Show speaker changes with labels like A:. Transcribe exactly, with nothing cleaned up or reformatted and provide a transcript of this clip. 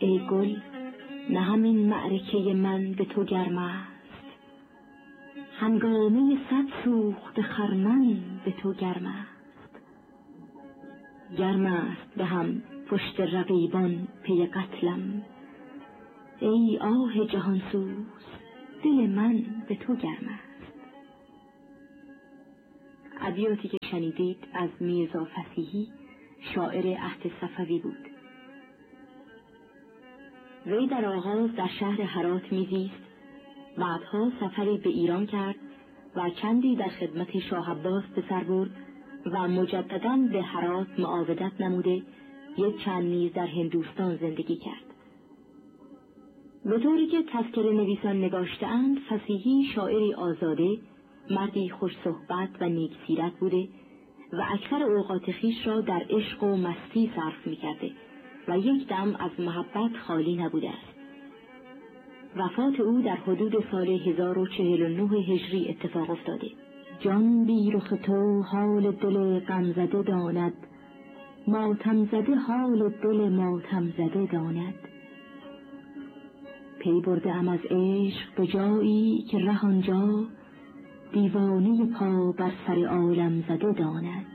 A: ای گل نه همین معرکه من به تو گرم است، هنگامه صد سوخته خرمن به تو گرم است. گرم است به هم پشت رقیبان پی قتلم، ای آه جهانسوز دل من به تو گرم است. ابیاتی که شنیدید از میرزا فصیحی، شاعر عهد صفوی بود. وی در آغاز در شهر هرات میزیست، بعدها سفری به ایران کرد و چندی در خدمت شاه عباس به سر برد و مجدداً به هرات معاودت نموده یک چند نیز در هندوستان زندگی کرد. به طوری که تذکره نویسان نگاشته‌اند، فصیحی شاعری آزاده، مردی خوش صحبت و نیک سیرت بوده و اکثر اوقات خویش را در عشق و مستی صرف می‌کرده و یک دم از محبت خالی نبوده است. وفات او در حدود سال هزار و چهل و نه هجری اتفاق افتاده. جان بی رخ تو حال دل غم زده داند، ماتم زده حال دل ماتم زده داند. پی برده ام از عشق به جایی که ره آنجا، دیوانه پا بر سر عالم زده داند.